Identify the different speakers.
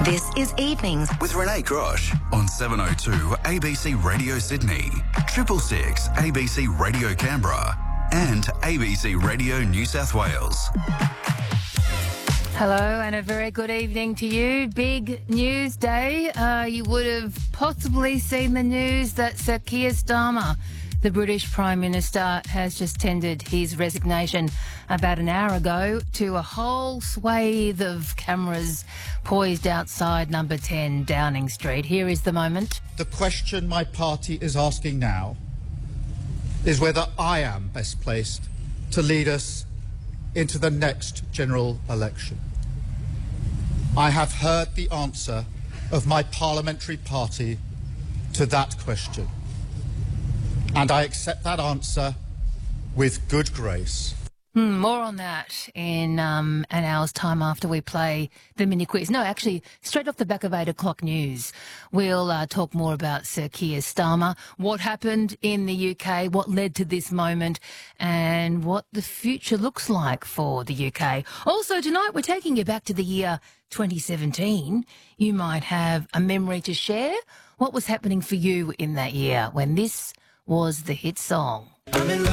Speaker 1: This is Evenings
Speaker 2: with Renee Grosh on 702 ABC Radio Sydney, 666 ABC Radio Canberra and ABC Radio New South Wales.
Speaker 3: Hello and a very good evening to you. Big news day. You would have possibly seen the news that Sir Keir Starmer, the British Prime Minister, has just tendered his resignation about an hour ago to a whole swathe of cameras poised outside number 10 Downing Street. Here is the moment.
Speaker 4: The question my party is asking now is whether I am best placed to lead us into the next general election. I have heard the answer of my parliamentary party to that question, and I accept that answer with good grace.
Speaker 3: More on that in an hour's time after we play the mini quiz. No, actually, straight off the back of 8 o'clock news, we'll talk more about Sir Keir Starmer, what happened in the UK, what led to this moment, and what the future looks like for the UK. Also, tonight, we're taking you back to the year 2017. You might have a memory to share. What was happening for you in that year when this was the hit song?